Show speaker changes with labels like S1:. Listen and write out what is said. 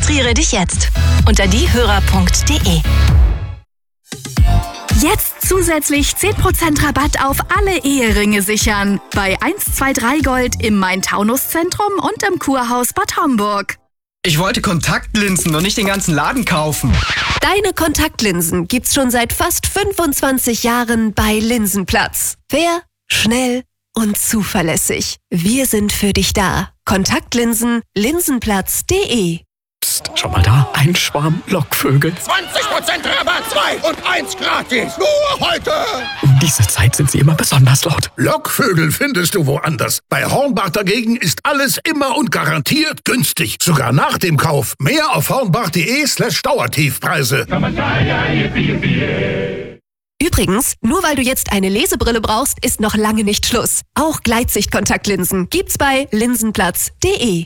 S1: Registriere dich jetzt unter diehörer.de.
S2: Jetzt zusätzlich 10% Rabatt auf alle Eheringe sichern. Bei 123 Gold im Main-Taunus-Zentrum und im Kurhaus Bad Homburg.
S3: Ich wollte Kontaktlinsen und nicht den ganzen Laden kaufen.
S4: Deine Kontaktlinsen gibt's schon seit fast 25 Jahren bei Linsenplatz. Fair, schnell und zuverlässig. Wir sind für dich da. Kontaktlinsen, linsenplatz.de.
S5: Psst, schau mal da, ein Schwarm Lockvögel.
S6: 20% Rabatt, 2 und 1 gratis. Nur heute.
S5: Um diese Zeit sind sie immer besonders laut.
S6: Lockvögel findest du woanders. Bei Hornbach dagegen ist alles immer und garantiert günstig. Sogar nach dem Kauf. Mehr auf hornbach.de/Dauertiefpreise.
S4: Übrigens, nur weil du jetzt eine Lesebrille brauchst, ist noch lange nicht Schluss. Auch Gleitsicht-Kontaktlinsen gibt's bei linsenplatz.de.